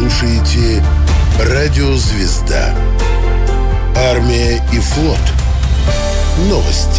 слушаете Радио Звезда. Армия и флот. Новости.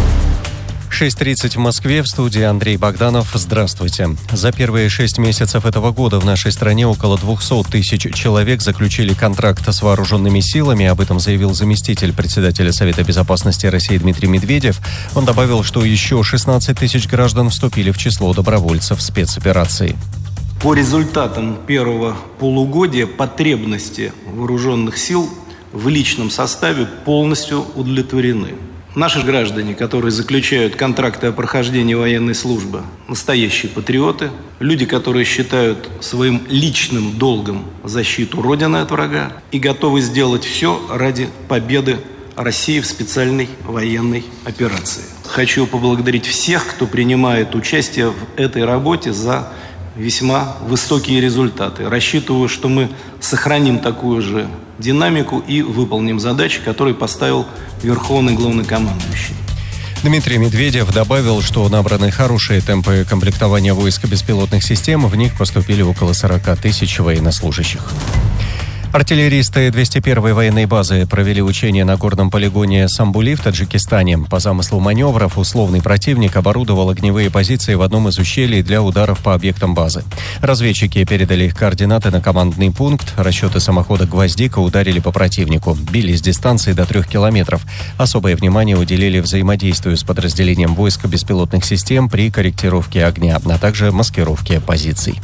6:30 в Москве, в студии Андрей Богданов. Здравствуйте. За первые 6 месяцев этого года в нашей стране около 200 тысяч человек заключили контракт с вооруженными силами. Об этом заявил заместитель председателя Совета безопасности России Дмитрий Медведев. Он добавил, что еще 16 тысяч граждан вступили в число добровольцев спецоперации. По результатам первого полугодия потребности вооруженных сил в личном составе полностью удовлетворены. Наши граждане, которые заключают контракты о прохождении военной службы, настоящие патриоты, люди, которые считают своим личным долгом защиту Родины от врага и готовы сделать все ради победы России в специальной военной операции. Хочу поблагодарить всех, кто принимает участие в этой работе за весьма высокие результаты. Рассчитываю, что мы сохраним такую же динамику и выполним задачи, которые поставил Верховный Главнокомандующий. Дмитрий Медведев добавил, что набраны хорошие темпы комплектования войск беспилотных систем. В них поступили около 40 тысяч военнослужащих. Артиллеристы 201-й военной базы провели учения на горном полигоне Самбули в Таджикистане. По замыслу маневров условный противник оборудовал огневые позиции в одном из ущелий для ударов по объектам базы. Разведчики передали их координаты на командный пункт. Расчеты самохода «Гвоздика» ударили по противнику. Били с дистанции до 3 километров. Особое внимание уделили взаимодействию с подразделением войск беспилотных систем при корректировке огня, а также маскировке позиций.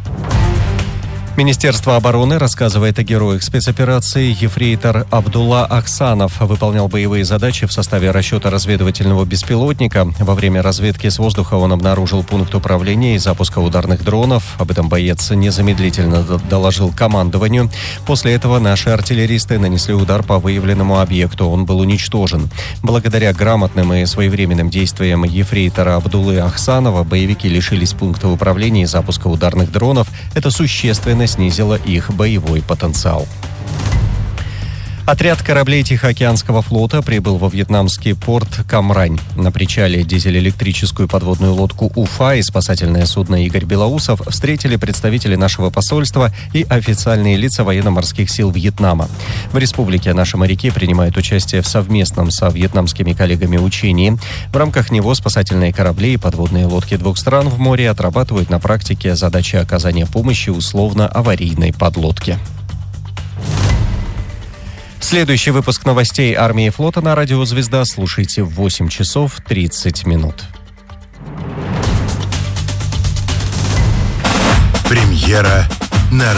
Министерство обороны рассказывает о героях спецоперации. Ефрейтор Абдулла Ахсанов выполнял боевые задачи в составе расчета разведывательного беспилотника. Во время разведки с воздуха он обнаружил пункт управления и запуска ударных дронов. Об этом боец незамедлительно доложил командованию. После этого наши артиллеристы нанесли удар по выявленному объекту. Он был уничтожен. Благодаря грамотным и своевременным действиям ефрейтора Абдуллы Ахсанова боевики лишились пункта управления и запуска ударных дронов. Это существенно снизило их боевой потенциал. Отряд кораблей Тихоокеанского флота прибыл во вьетнамский порт Cam Ranh. На причале дизель-электрическую подводную лодку «Уфа» и спасательное судно «Игорь Белоусов» встретили представители нашего посольства и официальные лица военно-морских сил Вьетнама. В республике наши моряки принимают участие в совместном со вьетнамскими коллегами учении. В рамках него спасательные корабли и подводные лодки двух стран в море отрабатывают на практике задачи оказания помощи условно-аварийной подлодке. Следующий выпуск новостей армии и флота на радио «Звезда» слушайте в 8 часов 30 минут. Премьера на